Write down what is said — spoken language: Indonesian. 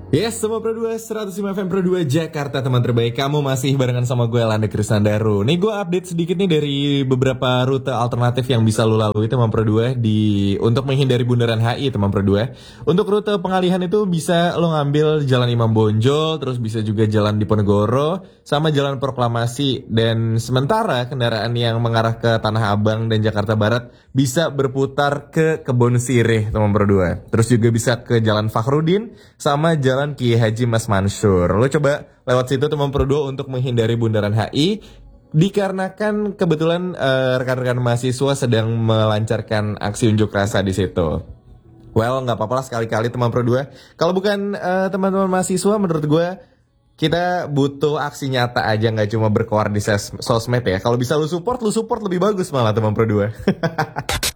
Yes, semua Pro 2, 105 FM Pro 2 Jakarta, teman terbaik. Kamu masih barengan sama gue, Landa Krisandaru. Nih gue update sedikit nih dari beberapa rute alternatif yang bisa lo lalui, teman Pro 2, untuk menghindari bundaran HI, teman Pro 2. Untuk rute pengalihan itu bisa lo ngambil Jalan Imam Bonjol, terus bisa juga Jalan Diponegoro, sama Jalan Proklamasi. Dan sementara kendaraan yang mengarah ke Tanah Abang dan Jakarta Barat bisa berputar ke Kebon Sirih, teman Pro 2. Terus juga bisa ke Jalan Fakhrudin, sama Jalan Kiai Haji Mas Mansur. Lo coba lewat situ teman Pro 2 untuk menghindari bundaran HI. Dikarenakan kebetulan rekan-rekan mahasiswa sedang melancarkan aksi unjuk rasa di situ. Well, nggak apa-apa lah sekali-kali teman Pro 2. Kalau bukan teman-teman mahasiswa, menurut gue kita butuh aksi nyata aja, nggak cuma berkoar di sosmed ya. Kalau bisa lu support lebih bagus malah teman Pro 2.